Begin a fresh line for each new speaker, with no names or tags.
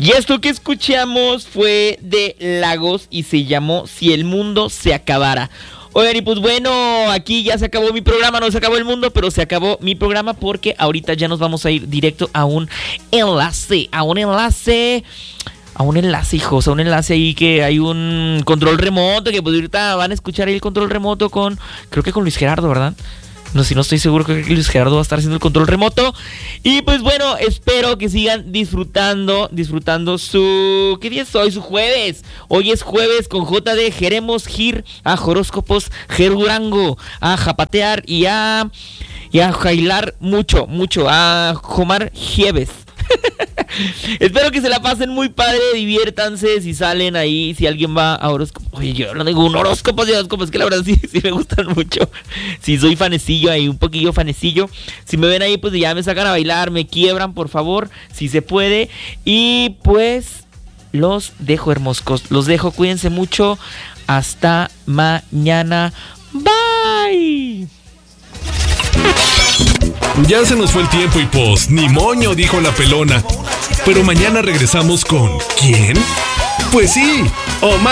Y esto que escuchamos fue de Lagos y se llamó Si el mundo se acabara. Oigan, y pues bueno, aquí ya se acabó mi programa, no se acabó el mundo, pero se acabó mi programa porque ahorita ya nos vamos a ir directo a un enlace, hijos, a un enlace ahí que hay un control remoto, que pues ahorita van a escuchar ahí el control remoto creo que con Luis Gerardo, ¿verdad? No, si no estoy seguro, creo que Luis Gerardo va a estar haciendo el control remoto. Y pues bueno, espero que sigan disfrutando su... ¿Qué día es hoy? Su jueves. Hoy es jueves con JD. Queremos ir a Horóscopos Jerurango, a japatear y a bailar mucho, a Jomar Jieves. Espero que se la pasen muy padre, diviértanse si salen ahí, si alguien va a horóscopos. Oye, yo no digo un horóscopo de horóscopos, que la verdad sí me gustan mucho. Si soy fanecillo ahí, un poquillo fanecillo. Si me ven ahí, pues ya me sacan a bailar, me quiebran, por favor, si se puede. Y pues los dejo, hermoscos, los dejo, cuídense mucho. Hasta mañana. Bye.
Ya se nos fue el tiempo y pues, ni moño, dijo la pelona. Pero mañana regresamos con... ¿quién? Pues sí, Omar.